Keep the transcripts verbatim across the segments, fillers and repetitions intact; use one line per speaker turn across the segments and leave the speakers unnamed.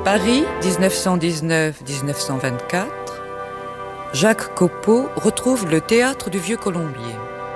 Paris, dix-neuf cent dix-neuf à dix-neuf cent vingt-quatre, Jacques Copeau retrouve le théâtre du Vieux Colombier.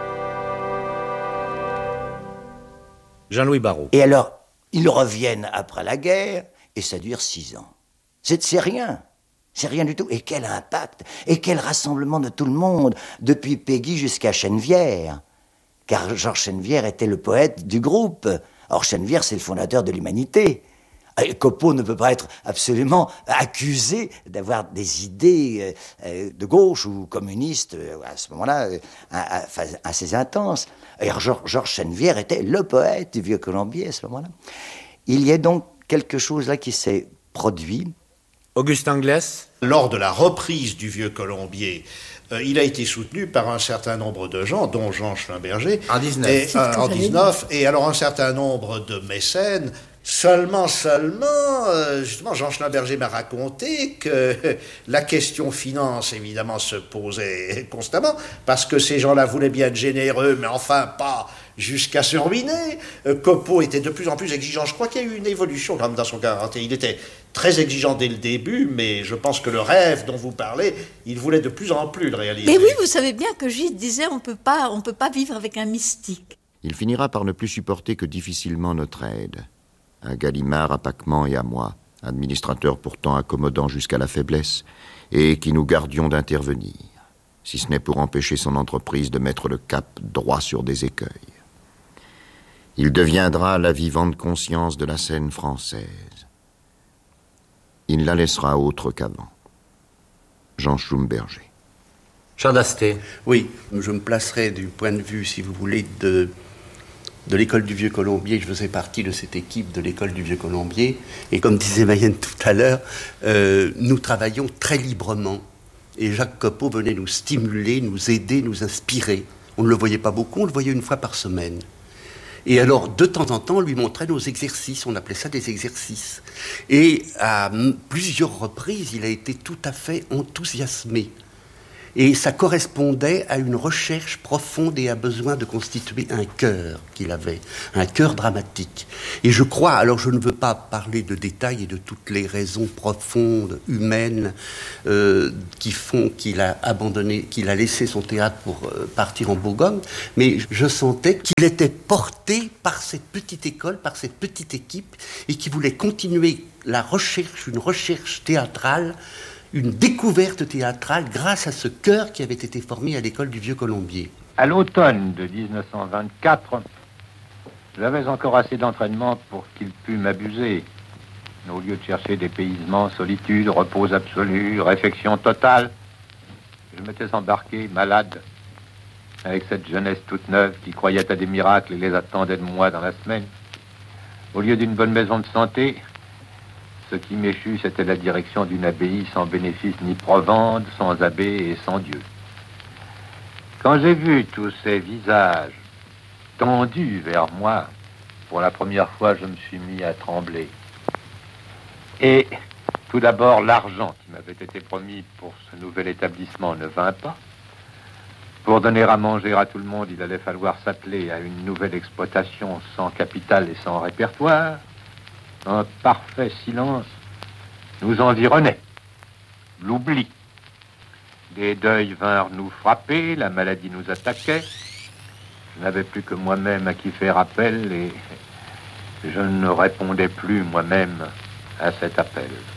Jean-Louis Barrault.
Et alors, ils reviennent après la guerre, et ça dure six ans. C'est, c'est rien. C'est rien du tout. Et quel impact, et quel rassemblement de tout le monde, depuis Péguy jusqu'à Chennevières. Car Georges Chennevières était le poète du groupe. Or, Chennevières, c'est le fondateur de l'humanité. Et Copeau ne peut pas être absolument accusé d'avoir des idées euh, de gauche ou communistes, euh, à ce moment-là, euh, assez intenses. Et Georges Chennevières était le poète du Vieux Colombier à ce moment-là. Il y a donc quelque chose là qui s'est produit.
Auguste Anglès.
Lors de la reprise du Vieux Colombier, euh, il a été soutenu par un certain nombre de gens, dont Jean Schlumberger.
En dix-neuf.
Et, euh, en dix-neuf. Et alors un certain nombre de mécènes. Seulement, seulement, euh, justement, Jean Schlumberger m'a raconté que la question finance, évidemment, se posait constamment, parce que ces gens-là voulaient bien être généreux, mais enfin pas jusqu'à se ruiner. Euh, Copeau était de plus en plus exigeant. Je crois qu'il y a eu une évolution quand même dans son caractère. Il était très exigeant dès le début, mais je pense que le rêve dont vous parlez, il voulait de plus en plus le réaliser.
Mais oui, vous savez bien que Gide disait on peut pas, on peut pas vivre avec un mystique.
Il finira par ne plus supporter que difficilement notre aide. À Gallimard, à Pacman et à moi, administrateur pourtant accommodant jusqu'à la faiblesse, et qui nous gardions d'intervenir, si ce n'est pour empêcher son entreprise de mettre le cap droit sur des écueils. Il deviendra la vivante conscience de la scène française. Il la laissera autre qu'avant. Jean Schlumberger.
Jean Dasté.
Oui, je me placerai du point de vue, si vous voulez, de... de l'école du Vieux Colombier. Je faisais partie de cette équipe de l'école du Vieux Colombier. Et comme disait Mayenne tout à l'heure, euh, nous travaillions très librement. Et Jacques Copeau venait nous stimuler, nous aider, nous inspirer. On ne le voyait pas beaucoup, on le voyait une fois par semaine. Et alors, de temps en temps, on lui montrait nos exercices. On appelait ça des exercices. Et à plusieurs reprises, il a été tout à fait enthousiasmé. Et ça correspondait à une recherche profonde et à besoin de constituer un chœur qu'il avait, un chœur dramatique. Et je crois, alors je ne veux pas parler de détails et de toutes les raisons profondes, humaines, euh, qui font qu'il a abandonné, qu'il a laissé son théâtre pour euh, partir en Bourgogne, mais je sentais qu'il était porté par cette petite école, par cette petite équipe, et qu'il voulait continuer la recherche, une recherche théâtrale, une découverte théâtrale grâce à ce chœur qui avait été formé à l'école du Vieux Colombier.
À l'automne de dix-neuf cent vingt-quatre, j'avais encore assez d'entraînement pour qu'il pût m'abuser. Au lieu de chercher dépaysement, solitude, repos absolu, réfection totale, je m'étais embarqué, malade, avec cette jeunesse toute neuve qui croyait à des miracles et les attendait de moi dans la semaine. Au lieu d'une bonne maison de santé, ce qui m'échut, c'était la direction d'une abbaye sans bénéfice ni provende, sans abbé et sans Dieu. Quand j'ai vu tous ces visages tendus vers moi, pour la première fois, je me suis mis à trembler. Et tout d'abord, l'argent qui m'avait été promis pour ce nouvel établissement ne vint pas. Pour donner à manger à tout le monde, il allait falloir s'atteler à une nouvelle exploitation sans capital et sans répertoire. Un parfait silence nous environnait. L'oubli. Des deuils vinrent nous frapper, la maladie nous attaquait. Je n'avais plus que moi-même à qui faire appel et je ne répondais plus moi-même à cet appel.